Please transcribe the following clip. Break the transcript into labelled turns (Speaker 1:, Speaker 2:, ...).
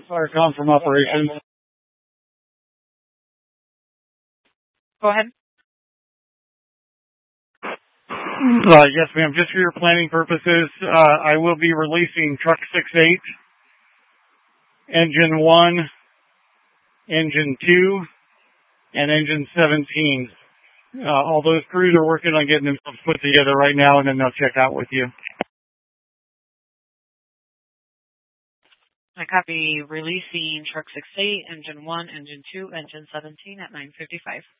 Speaker 1: Firecom from operations.
Speaker 2: Go ahead.
Speaker 1: Yes, ma'am. Just for your planning purposes, I will be releasing Truck 68, Engine 1, Engine 2, and Engine 17. All those crews are working on getting themselves put together right now, and then they'll check out with you.
Speaker 2: I copy releasing Truck 68, Engine 1, Engine 2, Engine 17 at 9:55.